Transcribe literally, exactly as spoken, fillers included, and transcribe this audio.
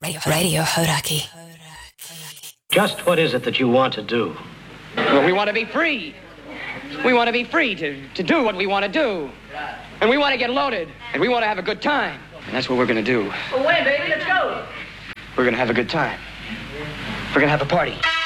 Radio Hodaki. Just what is it that you want to do? Well, we want to be free. We want to be free to, to do what we want to do. And we want to get loaded. And we want to have a good time. And that's what we're going to do. Well, wait, baby, let's go. We're going to have a good time. We're going to have a party.